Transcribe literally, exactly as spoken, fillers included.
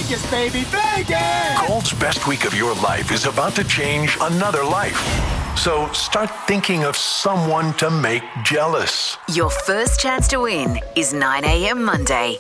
Vegas, baby, Vegas! Gold's best week of your life is about to change another life. So start thinking of someone to make jealous. Your first chance to win is nine a.m. Monday.